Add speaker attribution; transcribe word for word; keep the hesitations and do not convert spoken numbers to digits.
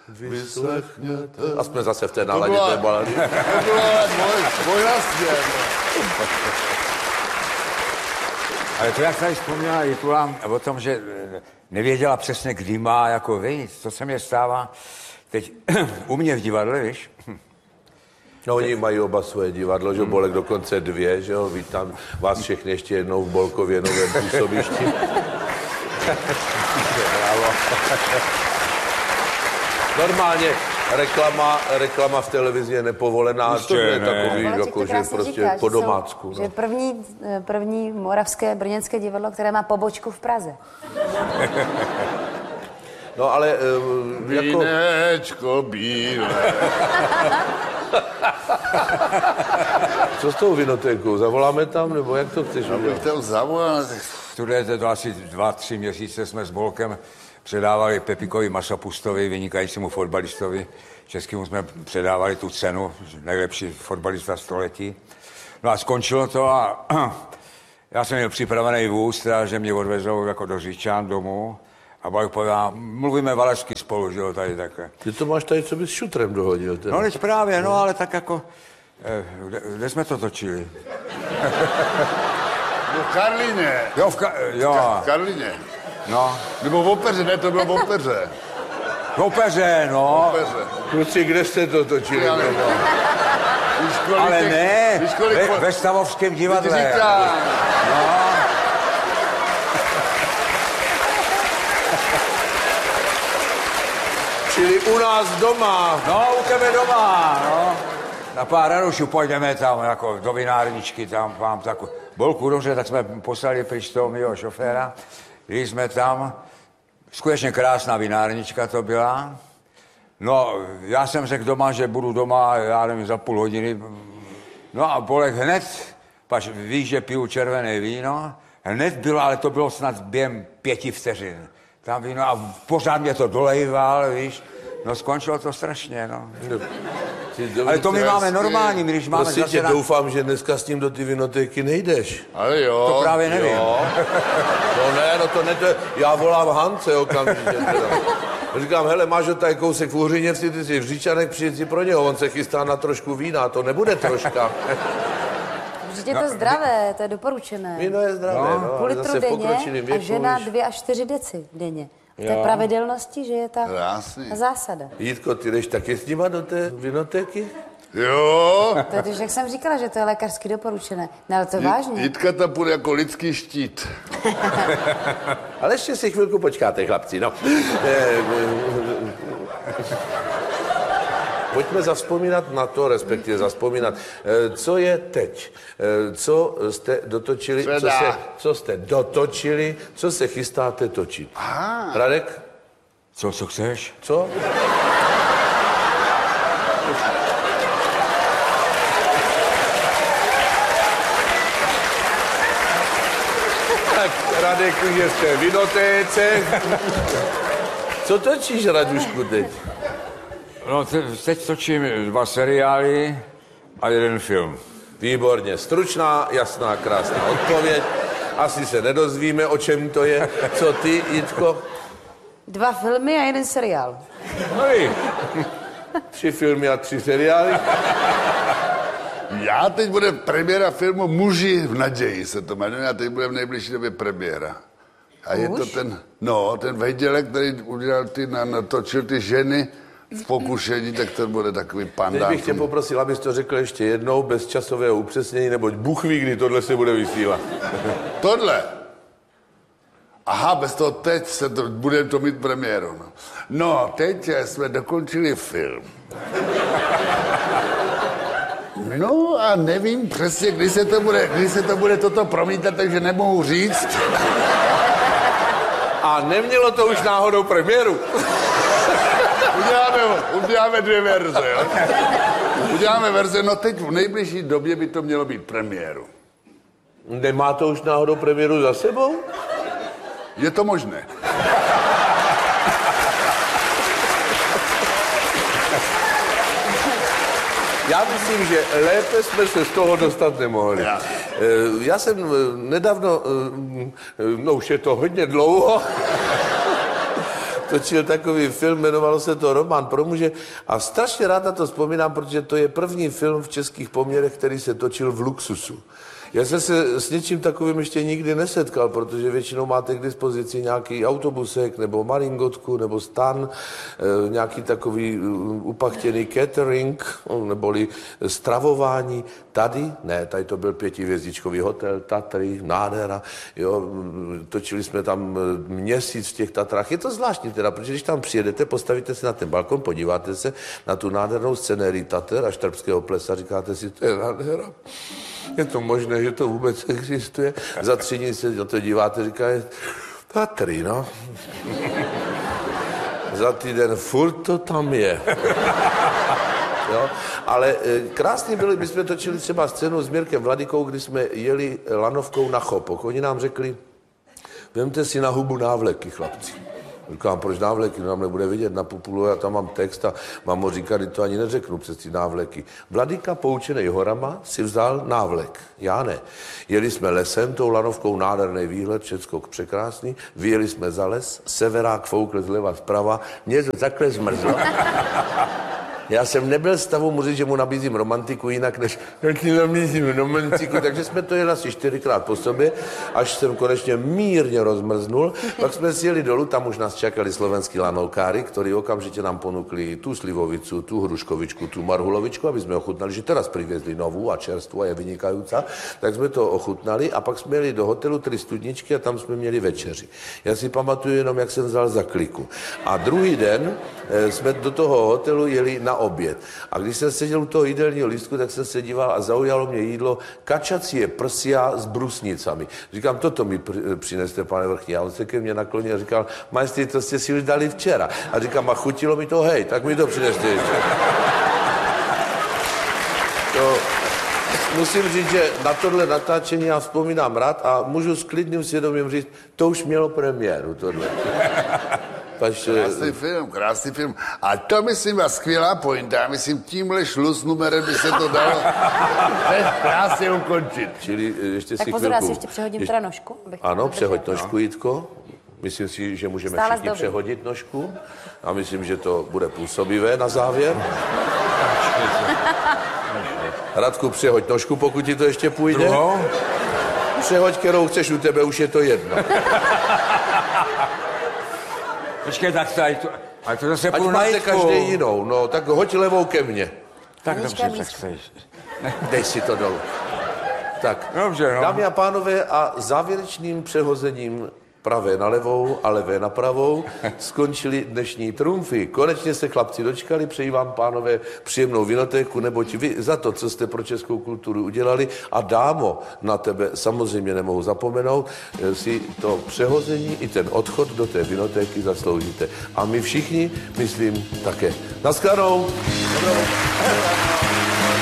Speaker 1: vyslechněte. A jsme zase v té náladě té balady.
Speaker 2: To bylo dvojhlasně.
Speaker 3: Ale to, jak tady vzpomněla Jitula o tom, že nevěděla přesně, kdy má jako vyjít, to se mě stává teď u mě v divadle, víš?
Speaker 1: No, oni mají oba svoje divadlo, že Bolek dokonce dvě, že jo, vítám vás všechny ještě jednou v Bolkově novém působišti. Bravo. Normálně reklama, reklama v televizi je nepovolená, to je takový, jako, že prostě
Speaker 4: říká,
Speaker 1: po
Speaker 4: že
Speaker 1: domácku.
Speaker 4: Jsou,
Speaker 1: no.
Speaker 4: Že první, první moravské brněnské divadlo, které má pobočku v Praze.
Speaker 1: No ale uh, jako...
Speaker 2: Vínečko bílé.
Speaker 1: Co s tou vinotékou? Zavoláme tam, nebo jak to chceš?
Speaker 2: Já bych chtěl zavolat.
Speaker 3: Studujete to asi dva, tři měsíce, jsme s Bolkem předávali Pepikovi Masapustovi, vynikajícímu fotbalistovi. Českému jsme předávali tu cenu, nejlepší fotbalista století. No a skončilo to a já jsem měl připravený vůz, teda, že mě odvezou jako do Říčan domů. A Bolek povedal, mluvíme valašsky spolu, že jo, tady takhle.
Speaker 1: Ty to máš tady, co bys šutrem dohodil. Teda.
Speaker 3: No teď právě, no ale tak jako, eh, kde, kde jsme to točili?
Speaker 2: No v Karlíně.
Speaker 3: Jo, v, ka- jo.
Speaker 2: V Karlíně.
Speaker 3: No.
Speaker 2: Nebo v opeře, ne, to bylo v opeře.
Speaker 3: V opeře, no.
Speaker 2: V opeře.
Speaker 1: Kluci, kde jste to točili?
Speaker 2: Já nevím. Víš, kolik
Speaker 3: Ale
Speaker 2: těch,
Speaker 3: ne,
Speaker 2: víš, kolik
Speaker 3: ve,
Speaker 2: po...
Speaker 3: ve Stavovském divadle.
Speaker 2: Teď říkám.
Speaker 3: No.
Speaker 1: Čili u nás doma.
Speaker 3: No, u tebe doma, no. Na pár rarušů půjdeme tam, jako do vinárničky, tam mám takovou... Bolku, dobře, tak jsme poslali pryč toho mýho šoféra. Jeli jsme tam, skutečně krásná vinárnička to byla. No, já jsem řekl doma, že budu doma, já nevím, za půl hodiny. No a Bolek hned, pač víš, že piju červené víno, hned bylo, ale to bylo snad během pěti vteřin. Tam víno a pořád mě to dolejval, víš. No skončilo to strašně, no. Ale to my máme normální, my když máme
Speaker 1: Prosím
Speaker 3: zase
Speaker 1: tě,
Speaker 3: na...
Speaker 1: doufám, že dneska s tím do ty vinotéky nejdeš.
Speaker 2: Ale jo.
Speaker 3: To právě nevím.
Speaker 1: Jo. No ne, no to ne, to je, já volám Hance okamžitě teda. Říkám, hele, máš tady kousek v Uhřiněvsi, ty jsi v Říčanech, přijď si pro něho, on se chystá na trošku vína, to nebude troška.
Speaker 4: Vždyť je to zdravé, to je doporučené.
Speaker 1: Víno je zdravé, no,
Speaker 4: Půl
Speaker 1: ale
Speaker 4: litru
Speaker 1: zase v pokročilým
Speaker 4: denně
Speaker 1: věku,
Speaker 4: a žena
Speaker 1: víš.
Speaker 4: dvě až čtyři deci denně. V té
Speaker 1: Jo.
Speaker 4: pravidelnosti, že je ta
Speaker 2: Krásný.
Speaker 4: zásada.
Speaker 1: Jítko, ty jdeš taky s nima do té vinotéky?
Speaker 2: Jo.
Speaker 4: Protože, jak jsem říkala, že to je lékařsky doporučené. No ale to vážně.
Speaker 2: Jitka tam půjde jako lidský štít.
Speaker 1: Ale ještě si chvilku počkáte, chlapci, no. Pojďme zavzpomínat na to, respektive zavzpomínat, co je teď, co jste dotočili, co, se, co jste dotočili, co se chystáte točit.
Speaker 2: Aha.
Speaker 1: Radek?
Speaker 3: Co, co chceš?
Speaker 1: Co? Tak Radek už je v té vinotéce. Co točíš, Radušku, teď?
Speaker 3: No, te, teď točím dva seriály a jeden film.
Speaker 1: Výborně. Stručná, jasná, krásná odpověď. Asi se nedozvíme, o čem to je. Co ty, Jitko?
Speaker 4: Dva filmy a jeden seriál.
Speaker 3: No i.
Speaker 1: Tři filmy a tři seriály.
Speaker 2: Já teď bude premiéra filmu Muži v naději, se to jmenuje, a teď bude v nejbližší době premiéra. A je to ten, no, ten Vejdělek, který udělal ty, natočil ty ženy v pokušení, tak to bude takový pandán.
Speaker 1: Teď bych tě poprosil, abys to řekl ještě jednou, bez časového upřesnění, neboť Bůh ví, kdy tohle se bude vysílat.
Speaker 2: Tohle? Aha, bez toho teď se to, budeme to mít premiéru. No. no, teď jsme dokončili film. No a nevím přesně, kdy se to bude, kdy se to bude toto promítat, takže nemohu říct.
Speaker 1: A nemělo to už náhodou premiéru?
Speaker 2: Uděláme, uděláme dvě verze, jo? Uděláme verze, no teď v nejbližší době by to mělo být premiéru.
Speaker 1: Nemá to už náhodou premiéru za sebou?
Speaker 2: Je to možné.
Speaker 1: Já myslím, že lépe jsme se z toho dostat nemohli. Já, Já jsem nedávno, no už je to hodně dlouho, točil takový film, jmenovalo se to Román pro muže a strašně rád na to vzpomínám, protože to je první film v českých poměrech, který se točil v luxusu. Já jsem se s něčím takovým ještě nikdy nesetkal, protože většinou máte k dispozici nějaký autobusek, nebo maringotku, nebo stan, e, nějaký takový upachtěný catering, neboli stravování. Tady, ne, tady to byl pětihvězdičkový hotel, Tatry, nádhera, jo, točili jsme tam měsíc v těch Tatrách. Je to zvláštní teda, protože když tam přijedete, postavíte se na ten balkon, podíváte se na tu nádhernou scenérii Tater a Štrbského plesa, říkáte si, to je nádhera. Je to možné, že to vůbec existuje? Za tři dny se na to díváte, říkají, Tatry, no. Za týden furt to tam je. Jo? Ale e, krásný byli, my jsme točili třeba scénu s Mirkem Vladykou, kdy jsme jeli lanovkou na Chopok. Oni nám řekli, vemte si na hubu návleky, chlapci. Říkám, proč návleky? Nám nebude vidět na populu, já tam mám text a mám mu říkat, to ani neřeknu přes ty návleky. Vladyka, poučenej horama, si vzal návlek. Já ne. Jeli jsme lesem, tou lanovkou nádherný výhled, všecko překrásný. Vyjeli jsme za les, severák foukl zleva zprava, mě to takhle zmrzlo. Já jsem nebyl v stavu mu říct, že mu nabízím romantiku jinak, než já ti nabízím romantiku, takže jsme to jeli asi čtyřikrát po sobě, až jsem konečně mírně rozmrznul. Pak jsme si jeli dolů, tam už nás čakali slovenský lanovkári, ktorí okamžite nám ponúkli tú slivovicu, tú hruškovičku, tú marhulovičku, aby sme ochutnali, že teraz priviezli novú a čerstvú a je vynikajúca. Tak jsme to ochutnali a pak jsme jeli do hotelu Tři studničky a tam jsme měli večeři. Já si pamatuju jenom, jak jsem vzal za kliku. A druhý den e, jsme do toho hotelu jeli na oběd. A když jsem seděl u toho jídelního lístku, tak jsem se díval a zaujalo mě jídlo kačacie prsia s brusnicami. Říkám, toto mi přineste, pane vrchní. A on se ke mně naklonil a říkal, majstri, to jste si už dali včera. A říkám, a chutilo mi to, hej, tak mi to přineste. To, musím říct, že na tohle natáčení já vzpomínám rád a můžu s klidným svědomím říct, to už mělo premiéru, tohle. Paž,
Speaker 2: krásný film, krásný film. A to myslím byla skvělá pointa. Já myslím, tímhle šluz numerem by se to dalo krásně ukončit.
Speaker 1: Čili ještě
Speaker 4: tak
Speaker 1: si
Speaker 4: pozor,
Speaker 1: chvilku.
Speaker 4: já si ještě přehodím teda nožku.
Speaker 1: Ano, přehoď nožku, Jitko. Myslím si, že můžeme
Speaker 4: Stále
Speaker 1: všichni
Speaker 4: zdobí.
Speaker 1: přehodit nožku. A myslím, že to bude působivé na závěr. Radku, přehoď nožku, pokud ti to ještě půjde.
Speaker 3: Druhou?
Speaker 1: Přehoď, kterou chceš, u tebe už je to jedno.
Speaker 3: Počkej, tak tady to, ale to zase
Speaker 1: Ať
Speaker 3: půjdu na
Speaker 1: máte
Speaker 3: Jitku.
Speaker 1: každý jinou, no, tak hoď levou ke mně.
Speaker 3: Tak
Speaker 4: Anička
Speaker 3: dobře, tak
Speaker 4: blízko.
Speaker 3: chceš.
Speaker 1: Dej si to dolů. Tak,
Speaker 3: Dobře, no.
Speaker 1: dámy a pánové, a závěrečným přehozením pravé na levou a levé na pravou skončili dnešní trumfy. Konečně se chlapci dočkali, přeji vám, pánové, příjemnou vinotéku, neboť vy za to, co jste pro českou kulturu udělali, a dámo, na tebe samozřejmě nemohu zapomenout, si to přehození i ten odchod do té vinotéky zasloužíte. A my všichni, myslím, také. Naschledanou. Dobrou.